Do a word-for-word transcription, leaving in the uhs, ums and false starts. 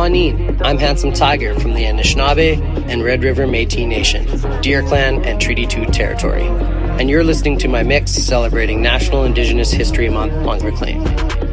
Pawneen. I'm Handsome Tiger from the Anishinaabe and Red River Métis Nation, Deer Clan and Treaty two territory. And you're listening to my mix celebrating National Indigenous History Month on Reclaim.